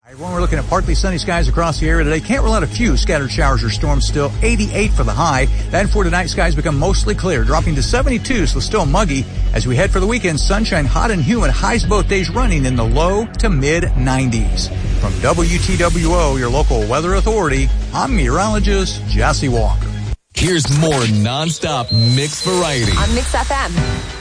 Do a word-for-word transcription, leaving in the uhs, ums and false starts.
When we're looking at partly sunny skies across the area today, can't rule out a few scattered showers or storms still. eighty-eight for the high. Then for tonight, skies become mostly clear, dropping to seventy-two, so still muggy. As we head for the weekend, sunshine, hot and humid, highs both days running in the low to mid nineties. From W T W O, your local weather authority, I'm meteorologist Jesse Walker. Here's more nonstop mix variety on Mix F M.